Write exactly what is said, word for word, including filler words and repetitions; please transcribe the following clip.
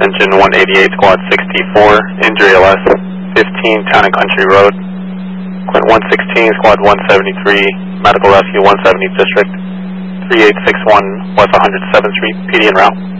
Engine one eighty-eight, Squad sixty-four, injury L S, fifteen, Town and Country Road. Quint one sixteen, Squad one seventy-three, Medical Rescue one seventieth District, three eight six one West one hundred seventh Street, P D en route.